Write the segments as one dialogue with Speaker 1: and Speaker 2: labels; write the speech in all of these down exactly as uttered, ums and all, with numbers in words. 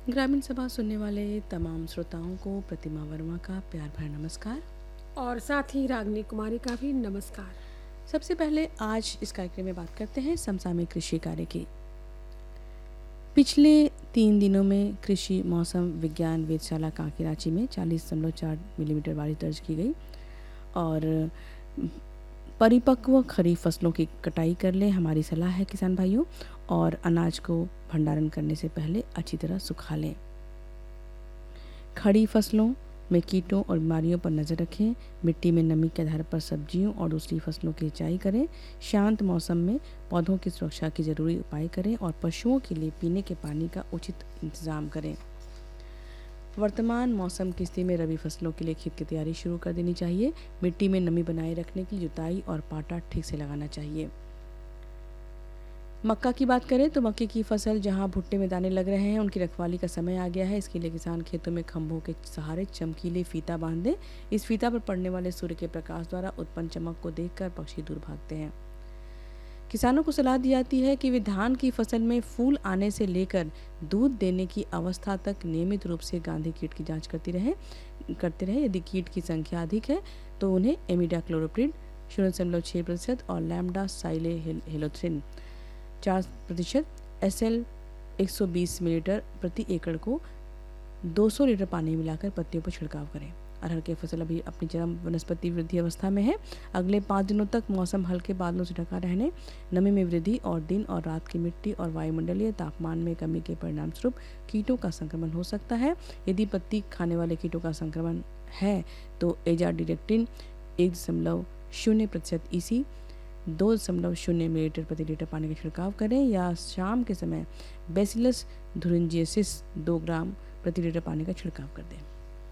Speaker 1: ग्रामीण सभा सुनने वाले तमाम श्रोताओं को प्रतिमा वर्मा का प्यार भरा नमस्कार।
Speaker 2: और साथ ही रागनी कुमारी का भी नमस्कार।
Speaker 1: सबसे पहले आज इस कार्यक्रम में बात करते हैं समसामयिक कृषि कार्य की। पिछले तीन दिनों में कृषि मौसम विज्ञान वेधशाला कांके रांची में चालीस दशमलव चार मिलीमीटर बारिश दर्ज की गई और परिपक्व खरीफ फसलों की कटाई कर लें, हमारी सलाह है किसान भाइयों। और अनाज को भंडारण करने से पहले अच्छी तरह सुखा लें। खड़ी फसलों में कीटों और बीमारियों पर नज़र रखें। मिट्टी में नमी के आधार पर सब्जियों और दूसरी फसलों की सिंचाई करें। शांत मौसम में पौधों की सुरक्षा के जरूरी उपाय करें और पशुओं के लिए पीने के पानी का उचित इंतजाम करें। वर्तमान मौसम की स्थिति में रबी फसलों के लिए खेत की तैयारी शुरू कर देनी चाहिए। मिट्टी में नमी बनाए रखने की जुताई और पाटा ठीक से लगाना चाहिए। मक्का की बात करें तो मक्के की फसल जहां भुट्टे में दाने लग रहे हैं, उनकी रखवाली का समय आ गया है। इसके लिए किसान खेतों में खंभों के सहारे चमकीले फीता बांध दें। इस फीता पर पड़ने वाले सूर्य के प्रकाश द्वारा उत्पन्न चमक को देखकर पक्षी दूर भागते हैं। किसानों को सलाह दी जाती है कि वे धान की फसल में फूल आने से लेकर दूध देने की अवस्था तक नियमित रूप से गांधी कीट की जांच करती रहे करते रहे। यदि कीट की संख्या अधिक है तो उन्हें इमिडाक्लोप्रिड शून्य दशमलव छः प्रतिशत और लैम्डा साइले हेलोथ्रिन चार प्रतिशत एस एल एक सौ बीस मिलीलीटर प्रति एकड़ को दो सौ लीटर पानी मिलाकर पत्तियों पर छिड़काव करें। अरहर की फसल अभी अपनी चरम वनस्पति वृद्धि अवस्था में है। अगले पाँच दिनों तक मौसम हल्के बादलों से ढका रहने, नमी में वृद्धि और दिन और रात की मिट्टी और वायुमंडलीय तापमान में कमी के परिणाम स्वरूप कीटों का संक्रमण हो सकता है। यदि पत्ती खाने वाले कीटों का संक्रमण है तो एजाडिरेक्टिन एक दशमलव शून्य प्रतिशत ईसी दो दशमलव शून्य मिलीलीटर प्रति लीटर पानी का छिड़काव करें या शाम के समय बेसिलस धुरिंजियसिस दो ग्राम प्रति लीटर पानी का छिड़काव कर दें।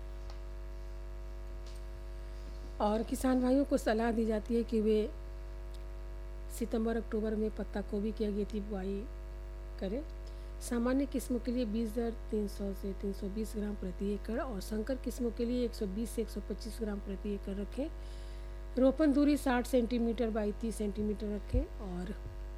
Speaker 2: और किसान भाइयों को सलाह दी जाती है कि वे सितंबर अक्टूबर में पत्ता गोभी की अगेती बुआई करें। सामान्य किस्मों के लिए बीज दर तीन सौ से तीन सौ बीस ग्राम प्रति एकड़ और संकर किस्मों के लिए एक सौ बीस से एक सौ पच्चीस ग्राम प्रति एकड़ रखें। रोपण दूरी साठ सेंटीमीटर बाई तीस सेंटीमीटर रखें और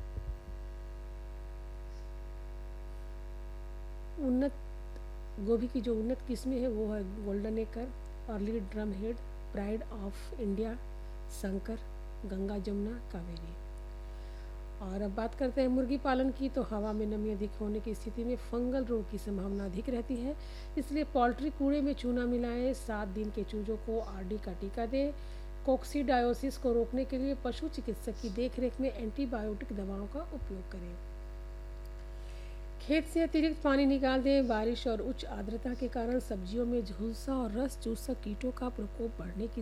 Speaker 2: उन्नत गोभी की जो उन्नत किस्में हैं वो है golden acre, early drum head, pride of India, Shankar, Ganga Jamuna, Kaveri. और अब बात करते हैं मुर्गी पालन की। तो हवा में नमी अधिक होने की स्थिति में फंगल रोग की संभावना अधिक रहती है, इसलिए पोल्ट्री कूड़े में चूना मिलाएं। सात दिन के चूजों को आरडी का टीका दें। कोक्सीडायोसिस को रोकने के लिए पशु चिकित्सक की देखरेख में एंटीबायोटिक दवाओं का उपयोग करें। खेत से अतिरिक्त पानी निकाल दें। बारिश और उच्च आर्द्रता के कारण सब्जियों में झुलसा और रस चूसक कीटों का प्रकोप बढ़ने की